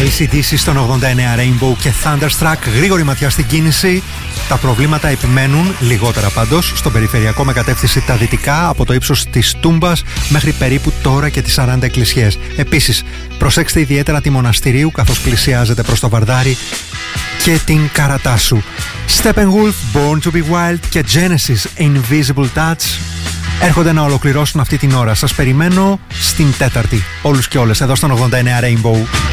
AC/DC στον 89 Rainbow και Thunderstruck. Γρήγορη ματιά στην κίνηση. Τα προβλήματα επιμένουν, λιγότερα πάντως, στον περιφερειακό με κατεύθυνση τα δυτικά από το ύψος της Τούμπας μέχρι περίπου τώρα και τις 40 εκκλησίες. Επίσης, προσέξτε ιδιαίτερα τη Μοναστηρίου καθώς πλησιάζετε προς το Βαρδάρι και την Καρατάσου. Steppenwolf, Born to be Wild και Genesis, Invisible Touch έρχονται να ολοκληρώσουν αυτή την ώρα. Σας περιμένω στην Τέταρτη, όλους και όλες, εδώ στον 89 Rainbow.